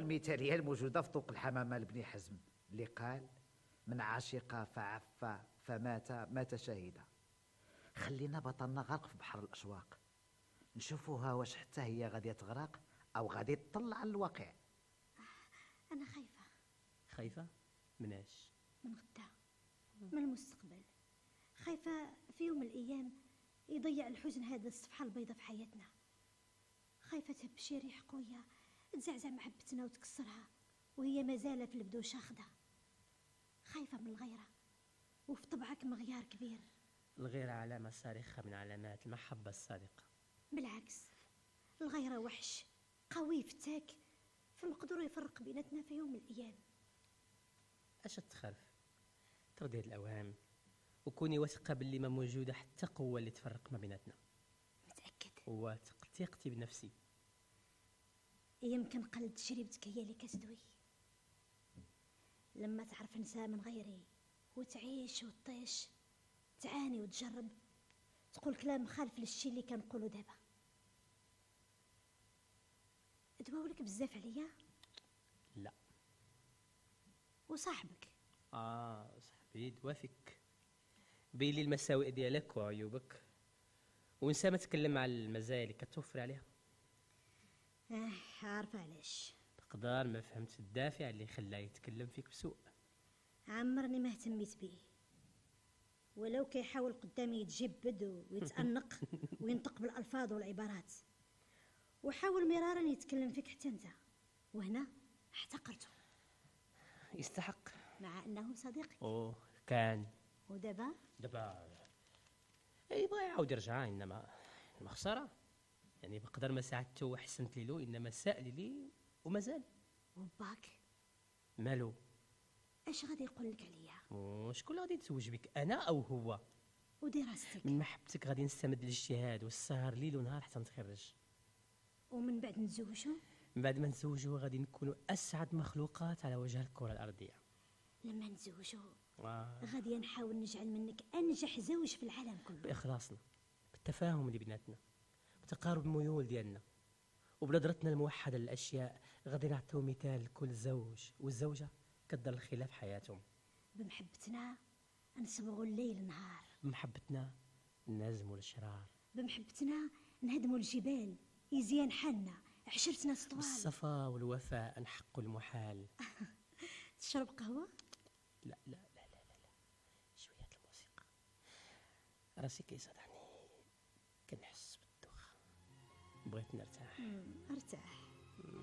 المثالية الموجودة في طوق الحمامة لبني حزم، اللي قال: من عشق فعفى فمات مات شهيدا. خلينا بطلنا غرق في بحر الأشواق، نشوفوها واش حتى هي غادية تغرق أو غادي تطلع على الواقع. أنا خايفة. خايفة؟ مناش؟ من غدا، من المستقبل. خايفة في يوم من الأيام يضيع الحزن هذا الصفحة البيضاء في حياتنا. خايفة تهبشي ريح قوية تزعزع محبتنا وتكسرها وهي مازالة في البدو شاخدة. خايفة من الغيرة، وفي طبعك مغيار كبير. الغيرة علامة صارخة من علامات المحبة الصادقة. بالعكس، الغيرة وحش قوي فتاك، فمقدور يفرق بيناتنا في يوم من الأيام. اش تخاف؟ تردي هاد الأوهام وكوني واثقة باللي ما موجودة حتى قوة اللي تفرق ما بيناتنا. متأكد؟ واثق، ثقتي بنفسي. يمكن قلد تجربتك هي اللي كتدوي. لما تعرف نساء من غيري وتعيش وتطيش، تعاني وتجرب، تقول كلام مخالف للشي اللي كنقولو دابا. دواولك بزاف عليا؟ لا. وصاحبك؟ صاحبي دوافك بيلي المساوئ ديالك وعيوبك، ونسى ما تكلم على المزايا اللي كتوفر عليها. عارفة علاش. بقدر ما فهمت الدافع اللي خلاه يتكلم فيك بسوء. عمرني ما اهتميت بيه، ولو كيحاول قدامي يتجبد ويتأنق وينطق بالألفاظ والعبارات، وحاول مرارا يتكلم فيك حتى انت، وهنا احتقرته. يستحق، مع انه صديقي. كان. ودابا يبغى يعاود يرجع، انما خساره. يعني بقدر ما ساعدته وحسنت له، انما ساء لي ومازال. وباك مالو؟ اش غادي يقول لك عليا؟ وشكون غادي يتزوج بك، انا او هو؟ ودراستك؟ من محبتك غادي نستمد للاجتهاد والسهر ليل ونهار حتى نتخرج. ومن بعد نتزوجوا؟ من بعد ما نتزوجوا غادي نكونوا اسعد مخلوقات على وجه الكره الارضيه. لما نتزوجوا غادي نحاول نجعل منك انجح زوج في العالم كله، باخلاصنا، بالتفاهم اللي بيناتنا، بتقارب الميول ديالنا، وبنظرتنا الموحده للاشياء. غادي نعطيو مثال لكل زوج والزوجه كدر الخلاف في حياتهم. بمحبتنا نصبغوا الليل نهار، بمحبتنا نهزموا الاشرار، بمحبتنا نهدموا الجبال يزيان حالنا عشرتنا سطوال. بالصفا والوفاء نحقوا المحال. تشرب قهوه؟ لا لا لا لا لا, لا. شويه الموسيقى، راسي كيصدعني، كنحس بالدوخه، بغيت نرتاح. ارتاح.